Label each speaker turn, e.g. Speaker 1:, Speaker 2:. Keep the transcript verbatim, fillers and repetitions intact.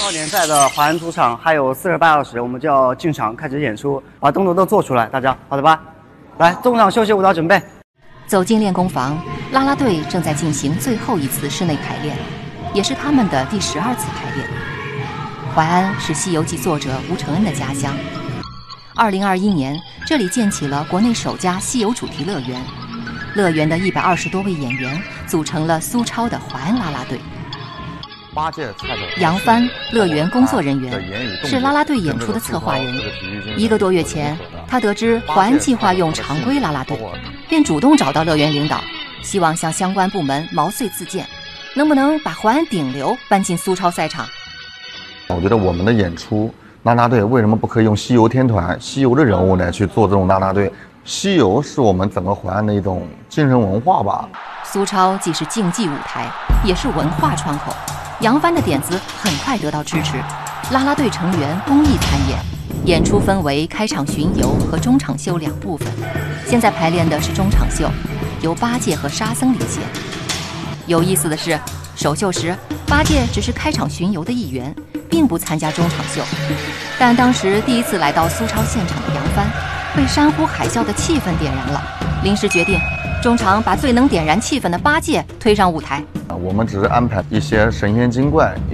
Speaker 1: 超联赛的淮安主场还有四十八小时，我们就要进场开始演出，把动作都做出来，大家好的吧？来，中场休息舞蹈准备。
Speaker 2: 走进练功房，啦啦队正在进行最后一次室内排练，也是他们的第十二次排练。淮安是《西游记》作者吴承恩的家乡。二零二一年，这里建起了国内首家西游主题乐园。乐园的一百二十多位演员组成了苏超的淮安啦啦队。
Speaker 3: 八届菜的
Speaker 2: 杨帆，乐园工作人员，是啦啦队演出的策划人。一个多月前，他得知淮安计划用常规啦啦队，便主动找到乐园领导，希望向相关部门毛遂自荐，能不能把淮安顶流搬进苏超赛场？
Speaker 3: 我觉得我们的演出啦啦队为什么不可以用西游天团、西游的人物来去做这种啦啦队？西游是我们整个淮安的一种精神文化吧。
Speaker 2: 苏超既是竞技舞台，也是文化窗口。杨帆的点子很快得到支持，啦啦队成员公益参演，演出分为开场巡游和中场秀两部分。现在排练的是中场秀，由八戒和沙僧领衔。有意思的是，首秀时八戒只是开场巡游的一员，并不参加中场秀。但当时第一次来到苏超现场的杨帆，被山呼海啸的气氛点燃了，临时决定中场把最能点燃气氛的八戒推上舞台。
Speaker 3: 我们只是安排一些神仙精怪。